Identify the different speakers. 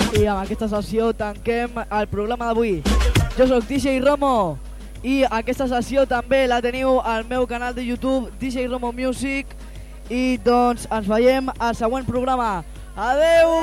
Speaker 1: I amb aquesta sessió tanquem el programa d'avui. Jo sóc DJ Romo i aquesta sessió també la teniu al meu canal de YouTube, DJ Romo Music, i doncs ens veiem al següent programa. Adeu!